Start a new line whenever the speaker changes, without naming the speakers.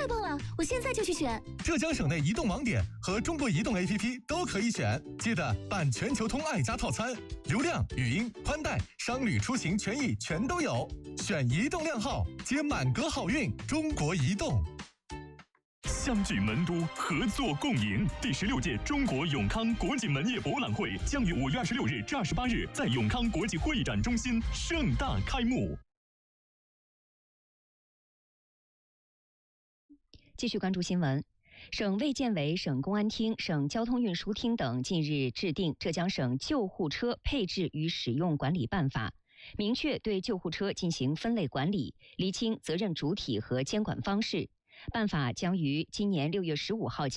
棒了，我现在就去选。
浙江省内移动网点和中国移动 APP 都可以选，记得办全球通爱家套餐，流量、语音、宽带、商旅出行权益全都有。选移动靓号，接满格好运。中国移动。
相聚门都，合作共赢。第16届中国永康国际门业博览会将于5月26日至28日在永康国际会议展中心盛大开幕。
继续关注新闻。省卫健委、省公安厅、省交通运输厅等近日制定《浙江省救护车配置与使用管理办法》，明确对救护车进行分类管理，厘清责任主体和监管方式。办法将于今年6月15号起